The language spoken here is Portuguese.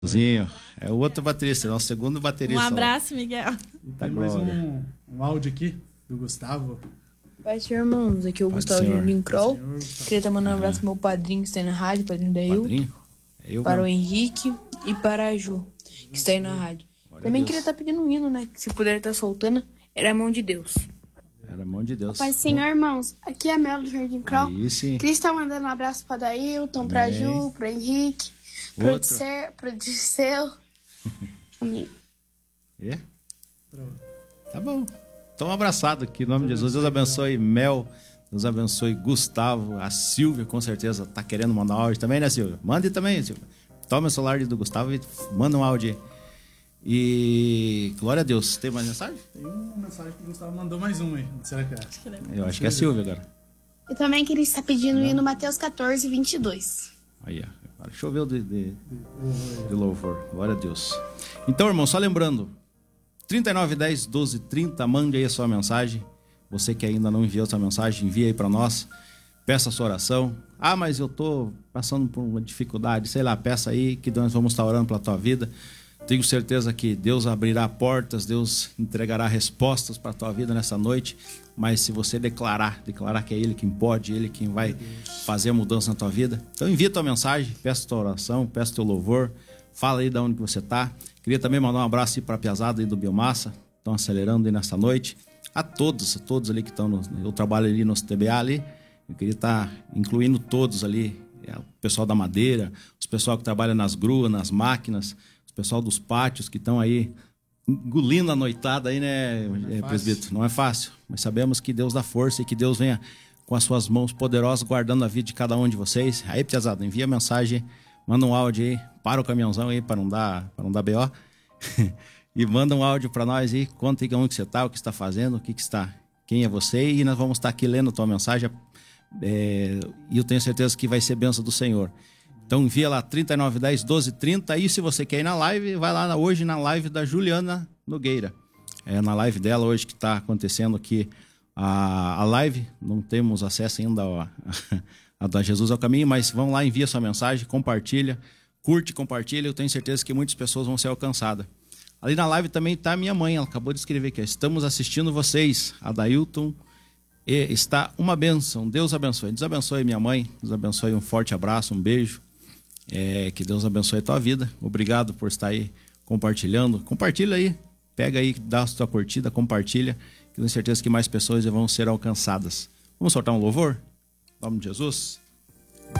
É o outro baterista, é o segundo baterista. Um abraço, Miguel. Tá Tem mais um áudio aqui do Gustavo. Pai, senhor, irmãos, aqui é o Gustavo Julinho Kroll. Queria estar mandando um abraço pro meu padrinho que está aí na rádio, padrinho da Yu. Para o Henrique e para a Ju, que está aí na rádio. Também queria estar pedindo um hino, né? Que se puder estar soltando, era a mão de Deus. Era a mão de Deus. Pai, senhor, irmãos, aqui é a Mel do Jardim Kroll. Queria estar mandando um abraço para Dailton, para a Ju, para o Henrique, para o Dirceu. Amém. É? Tá bom. Então, um abraçado aqui, em nome de Jesus. Deus abençoe Mel, Deus abençoe Gustavo, a Silvia, com certeza, tá querendo mandar um áudio também, né, Silvia? Mande também, Silvia. Toma o celular do Gustavo e manda um áudio aí. E glória a Deus. Tem mais mensagem? Tem uma mensagem que o Gustavo mandou mais uma aí. Será que é? Eu acho que é a Silvia agora. Eu também queria estar pedindo o hino Mateus 14, 22. Aí, ó. Choveu de louvor. Glória a Deus. Então, irmão, só lembrando, 3910 1230, mande aí a sua mensagem. Você que ainda não enviou sua mensagem, envia aí para nós. Peça a sua oração. Ah, mas eu tô passando por uma dificuldade. Sei lá, peça aí que nós vamos estar orando pela tua vida. Tenho certeza que Deus abrirá portas, Deus entregará respostas para a tua vida nessa noite. Mas se você declarar que é Ele quem pode, Ele quem vai fazer a mudança na tua vida. Então envia tua mensagem, peça tua oração, peça teu louvor. Fala aí de onde você está. Queria também mandar um abraço aí para a piazada aí do Biomassa. Estão acelerando aí nessa noite. A todos ali que estão eu trabalho ali no TBA ali. Eu queria estar incluindo todos ali. O pessoal da madeira, os pessoal que trabalha nas gruas, nas máquinas, o pessoal dos pátios que estão aí engolindo a noitada aí, né, presbítero? Não é fácil, mas sabemos que Deus dá força e que Deus venha com as suas mãos poderosas guardando a vida de cada um de vocês. Aí, piazada, envia mensagem, manda um áudio aí, para o caminhãozão aí para não dar BO e manda um áudio para nós aí, conta aí onde você está, o que está fazendo, quem é você, e nós vamos estar aqui lendo a tua mensagem e eu tenho certeza que vai ser bênção do Senhor. Então envia lá 3910 1230. E se você quer ir na live, vai lá hoje na live da Juliana Nogueira. É na live dela hoje que está acontecendo aqui a live. Não temos acesso ainda a da Jesus ao Caminho, mas vão lá, envia sua mensagem, compartilha, curte, compartilha. Eu tenho certeza que muitas pessoas vão ser alcançadas. Ali na live também está a minha mãe, ela acabou de escrever aqui. Estamos assistindo vocês, a Dailton. E está uma bênção. Deus abençoe. Deus abençoe minha mãe. Deus abençoe. Um forte abraço, um beijo. Que Deus abençoe a tua vida. Obrigado por estar aí compartilhando. Compartilha aí. Pega aí, dá a tua curtida, compartilha. Que tenho certeza que mais pessoas vão ser alcançadas. Vamos soltar um louvor? Em nome de Jesus.